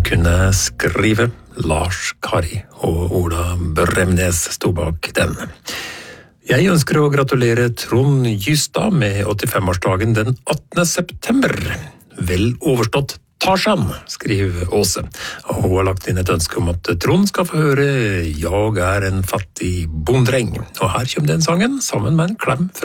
kunne skrive. Lars Kari og Ola Bremnes stod bak den. Jeg ønsker å gratulere Trond Justad med 85-årsdagen den 18. september. Vel overstått Tarzan, skriver Åse. Og hun har lagt inn et ønske om at Trond skal få høre «Jeg er en fattig bonddreng». Og her kommer den sangen, sammen med en klem fra